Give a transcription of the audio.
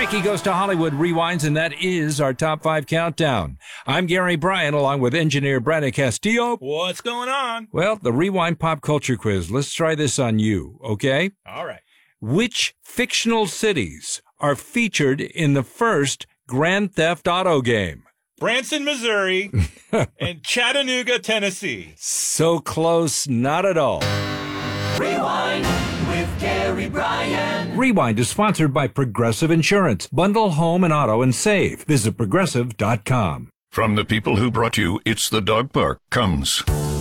Frankie Goes to Hollywood rewinds, and that is our top 5 countdown. I'm Gary Bryan, along with engineer Brandon Castillo. What's going on? Well, the Rewind Pop Culture Quiz. Let's try this on you, okay? All right. Which fictional cities are featured in the first Grand Theft Auto game? Branson, Missouri, and Chattanooga, Tennessee. So close, not at all. Rewind with Gary Bryan. Rewind is sponsored by Progressive Insurance. Bundle home and auto and save. Visit progressive.com. From the people who brought you It's the Dog Park comes